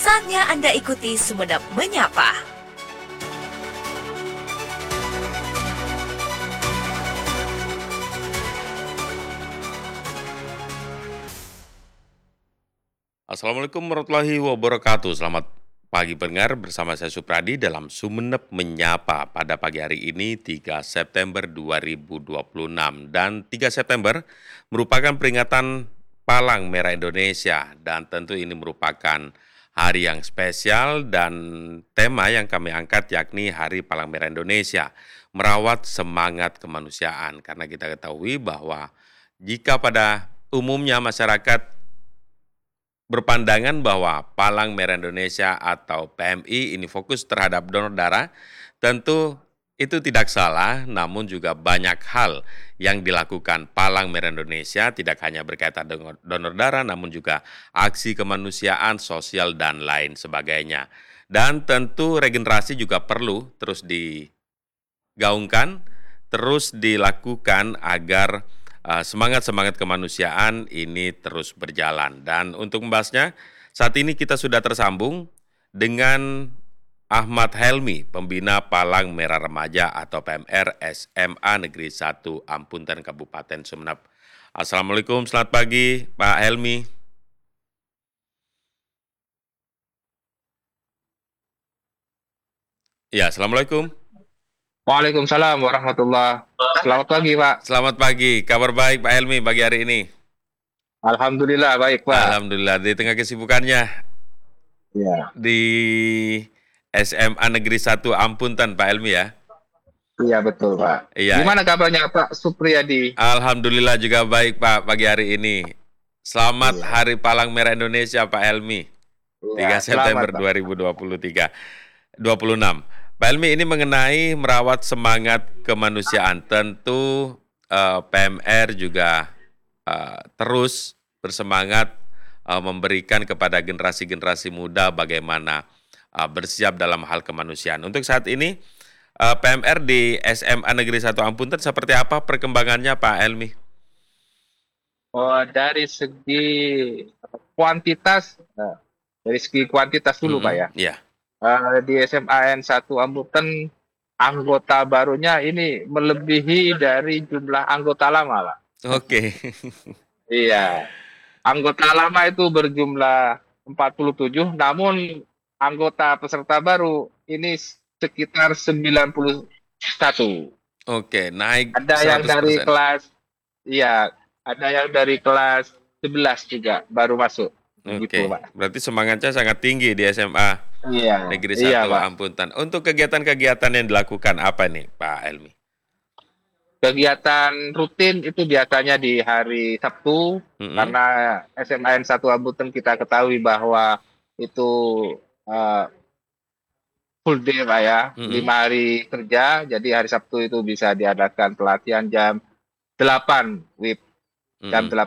Saatnya Anda ikuti Sumenep Menyapa. Assalamualaikum warahmatullahi wabarakatuh. Selamat pagi pendengar, bersama saya Supradi dalam Sumenep Menyapa pada pagi hari ini 3 September 2026. Dan 3 September merupakan peringatan Palang Merah Indonesia dan tentu ini merupakan hari yang spesial dan tema yang kami angkat yakni Hari Palang Merah Indonesia, merawat semangat kemanusiaan. Karena kita ketahui bahwa jika pada umumnya masyarakat berpandangan bahwa Palang Merah Indonesia atau PMI ini fokus terhadap donor darah, tentu itu tidak salah, namun juga banyak hal yang dilakukan Palang Merah Indonesia tidak hanya berkaitan dengan donor darah, namun juga aksi kemanusiaan, sosial, dan lain sebagainya. Dan tentu regenerasi juga perlu terus digaungkan, terus dilakukan agar semangat-semangat kemanusiaan ini terus berjalan. Dan untuk membahasnya, saat ini kita sudah tersambung dengan Ahmad Helmi, pembina Palang Merah Remaja atau PMR SMA Negeri 1 Ampunten Kabupaten Sumenep. Assalamualaikum, selamat pagi Pak Helmi. Ya, Assalamualaikum. Waalaikumsalam warahmatullah. Selamat pagi, Pak. Selamat pagi, kabar baik Pak Helmi pagi hari ini? Alhamdulillah baik, Pak. Alhamdulillah, di tengah kesibukannya Iya, di SMA Negeri 1 Ampunten Pak Helmi ya? iya betul, Pak. Iya, Gimana kabarnya Pak Supriyadi? Alhamdulillah juga baik Pak pagi hari ini. Selamat Iya, Hari Palang Merah Indonesia Pak Helmi, iya, 3 selamat, September Pak. 2026. Pak Helmi, ini mengenai merawat semangat kemanusiaan. Tentu PMR juga terus bersemangat memberikan kepada generasi-generasi muda bagaimana bersiap dalam hal kemanusiaan. Untuk saat ini, PMR di SMA Negeri 1 Ampunten seperti apa perkembangannya Pak Helmi? Oh, dari segi kuantitas, dari segi kuantitas dulu, Pak ya. Iya. Di SMA N1 Ambuten, anggota barunya ini melebihi dari jumlah anggota lama, Pak. Oke. Iya, anggota lama itu berjumlah 47, namun anggota peserta baru ini sekitar 91. Oke, naik Ada yang dari 100%. kelas, iya, ada yang dari kelas 11 juga baru masuk. Begitu, Oke, Pak. berarti semangatnya sangat tinggi di SMA Iya, Negeri iya, 1 Pak. Ampunten. Untuk kegiatan-kegiatan yang dilakukan apa nih Pak Helmi? Kegiatan rutin itu biasanya di hari Sabtu, Mm-mm. karena SMAN 1 Ambuten kita ketahui bahwa itu eh, full day, Pak ya, Mm-mm. 5 hari kerja, jadi hari Sabtu itu bisa diadakan pelatihan jam 8 WIB, jam Mm-mm. 8